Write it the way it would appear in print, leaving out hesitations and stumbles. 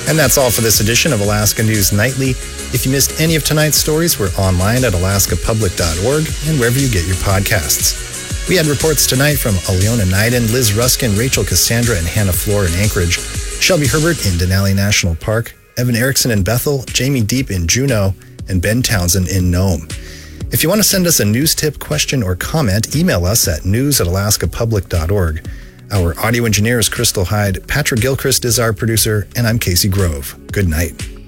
And that's all for this edition of Alaska News Nightly. If you missed any of tonight's stories, we're online at alaskapublic.org and wherever you get your podcasts. We had reports tonight from Aliona Nyden, Liz Ruskin, Rachel Cassandra, and Hannah Floor in Anchorage, Shelby Herbert in Denali National Park, Evan Erickson in Bethel, Jamie Deep in Juneau, and Ben Townsend in Nome. If you want to send us a news tip, question, or comment, email us at news@alaskapublic.org. Our audio engineer is Crystal Hyde, Patrick Gilchrist is our producer, and I'm Casey Grove. Good night.